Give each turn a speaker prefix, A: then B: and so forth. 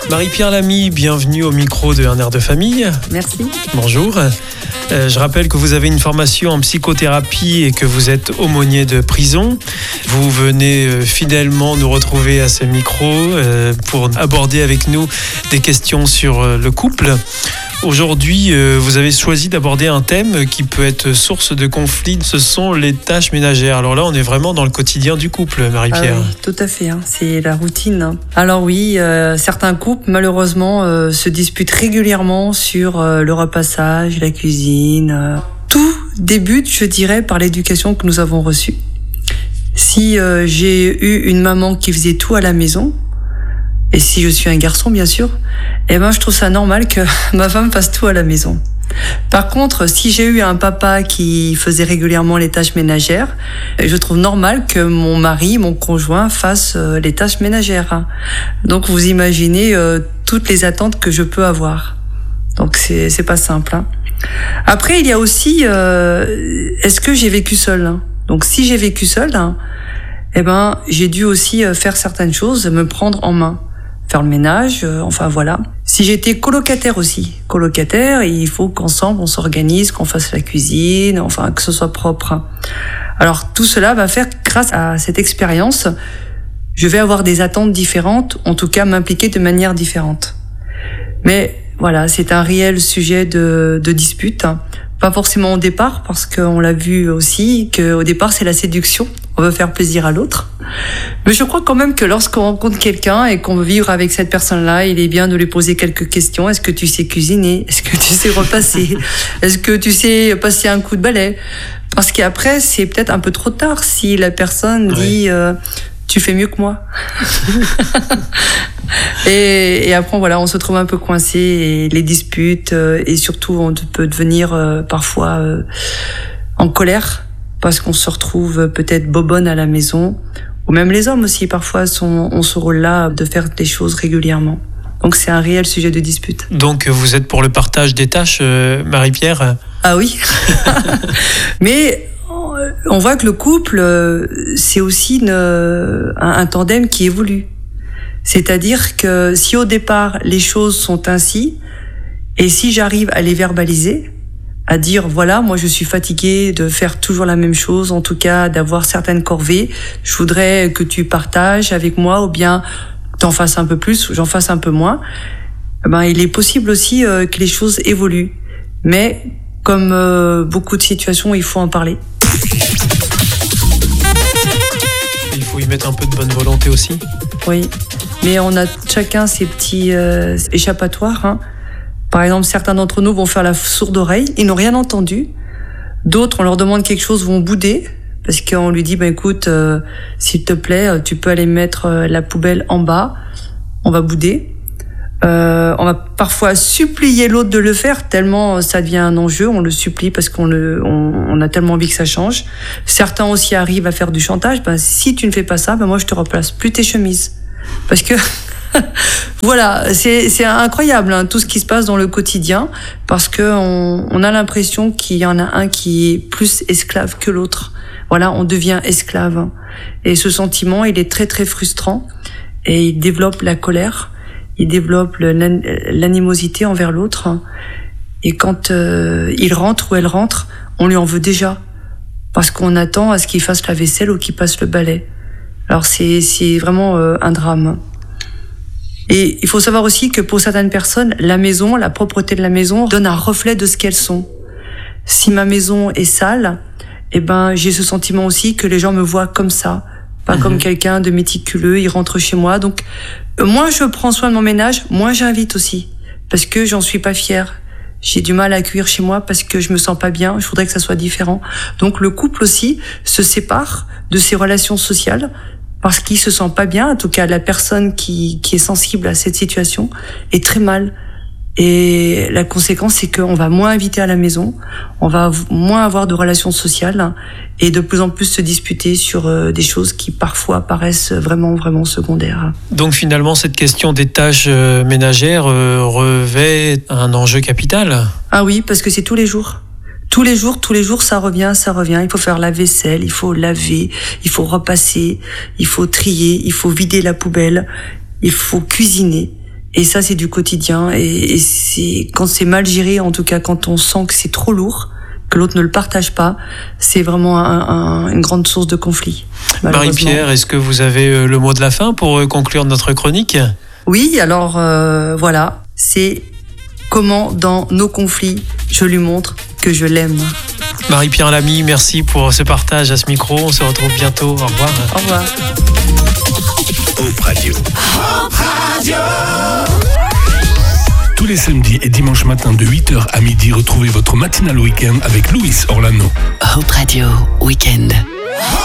A: Marie-Pierre Lamy, bienvenue au micro de Un air de famille.
B: Merci.
A: Bonjour. Je rappelle que vous avez une formation en psychothérapie et que vous êtes aumônier de prison. Vous venez fidèlement nous retrouver à ce micro pour aborder avec nous des questions sur le couple. Aujourd'hui, vous avez choisi d'aborder un thème qui peut être source de conflit. Ce sont les tâches ménagères. Alors là, on est vraiment dans le quotidien du couple, Marie-Pierre.
B: Ah oui, tout à fait. C'est la routine. Alors oui, certains couples, malheureusement, se disputent régulièrement sur le repassage, la cuisine. Tout débute, je dirais, par l'éducation que nous avons reçue. Si j'ai eu une maman qui faisait tout à la maison, et si je suis un garçon, bien sûr, je trouve ça normal que ma femme fasse tout à la maison. Par contre, si j'ai eu un papa qui faisait régulièrement les tâches ménagères, je trouve normal que mon mari, mon conjoint, fasse les tâches ménagères. Donc, vous imaginez toutes les attentes que je peux avoir. Donc, c'est pas simple. Après, il y a aussi, est-ce que j'ai vécu seule ? Donc, si j'ai vécu seule, j'ai dû aussi faire certaines choses, me prendre en main. Faire le ménage, voilà. Si j'étais colocataire aussi, il faut qu'ensemble on s'organise, qu'on fasse la cuisine, que ce soit propre. Alors tout cela va faire, grâce à cette expérience, je vais avoir des attentes différentes, en tout cas m'impliquer de manière différente. Mais voilà, c'est un réel sujet de dispute. Pas forcément au départ, parce qu'on l'a vu aussi, qu'au départ c'est la séduction, on veut faire plaisir à l'autre. Mais je crois quand même que lorsqu'on rencontre quelqu'un et qu'on veut vivre avec cette personne-là, il est bien de lui poser quelques questions. Est-ce que tu sais cuisiner ? Est-ce que tu sais repasser ? Est-ce que tu sais passer un coup de balai ? Parce qu'après, c'est peut-être un peu trop tard si la personne dit tu fais mieux que moi. Et après, on se trouve un peu coincé, et les disputes, et surtout, on peut devenir parfois en colère, parce qu'on se retrouve peut-être bobonne à la maison, ou même les hommes aussi, parfois, ont ce rôle-là de faire des choses régulièrement. Donc, c'est un réel sujet de dispute. Donc, vous êtes pour le partage des tâches, Marie-Pierre ? Ah oui. Mais on voit que le couple, c'est aussi un tandem qui évolue. C'est-à-dire que si au départ, les choses sont ainsi, et si j'arrive à les verbaliser, à dire, voilà, moi je suis fatiguée de faire toujours la même chose, en tout cas d'avoir certaines corvées, je voudrais que tu partages avec moi, ou bien t'en fasses un peu plus, ou j'en fasse un peu moins, il est possible aussi que les choses évoluent. Mais comme beaucoup de situations, il faut en parler.
A: Il faut y mettre un peu de bonne volonté aussi.
B: Oui, mais on a chacun ses petits échappatoires. Par exemple, certains d'entre nous vont faire la sourde oreille, ils n'ont rien entendu. D'autres, on leur demande quelque chose, vont bouder, parce qu'on lui dit, écoute, s'il te plaît, tu peux aller mettre la poubelle en bas, on va bouder. On va parfois supplier l'autre de le faire, tellement ça devient un enjeu, on le supplie parce qu'on a tellement envie que ça change. Certains aussi arrivent à faire du chantage, si tu ne fais pas ça, moi je te replace plus tes chemises. Parce que voilà, c'est incroyable tout ce qui se passe dans le quotidien, parce que on a l'impression qu'il y en a un qui est plus esclave que l'autre. Voilà, on devient esclave. Et ce sentiment, il est très très frustrant, et il développe la colère. Il développe l'animosité envers l'autre. Et quand il rentre ou elle rentre, on lui en veut déjà. Parce qu'on attend à ce qu'il fasse la vaisselle ou qu'il passe le balai. Alors c'est vraiment un drame. Et il faut savoir aussi que pour certaines personnes, la maison, la propreté de la maison donne un reflet de ce qu'elles sont. Si ma maison est sale, j'ai ce sentiment aussi que les gens me voient comme ça. Pas comme quelqu'un de méticuleux, il rentre chez moi. Donc, moins je prends soin de mon ménage, moins j'invite aussi. Parce que j'en suis pas fière. J'ai du mal à accueillir chez moi parce que je me sens pas bien. Je voudrais que ça soit différent. Donc, le couple aussi se sépare de ses relations sociales parce qu'il se sent pas bien. En tout cas, la personne qui est sensible à cette situation est très mal. Et la conséquence, c'est qu'on va moins inviter à la maison, on va moins avoir de relations sociales et de plus en plus se disputer sur des choses qui parfois paraissent vraiment, vraiment secondaires.
A: Donc finalement, cette question des tâches ménagères revêt un enjeu capital.
B: Ah oui, parce que c'est tous les jours. Tous les jours, ça revient. Il faut faire la vaisselle, il faut laver, il faut repasser, il faut trier, il faut vider la poubelle, il faut cuisiner. Et ça, c'est du quotidien. Et c'est quand c'est mal géré, en tout cas quand on sent que c'est trop lourd, que l'autre ne le partage pas, c'est vraiment une grande source de conflit.
A: Marie-Pierre, est-ce que vous avez le mot de la fin pour conclure notre chronique ?
B: Oui, alors voilà, c'est comment dans nos conflits, je lui montre que je l'aime.
A: Marie-Pierre Lamy, merci pour ce partage à ce micro. On se retrouve bientôt. Au revoir.
B: Au revoir.
C: Hope Radio. Hope Radio. Tous les samedis et dimanches matins de 8h à midi, retrouvez votre matinale week-end avec Louis Orlano.
D: Hope Radio Weekend.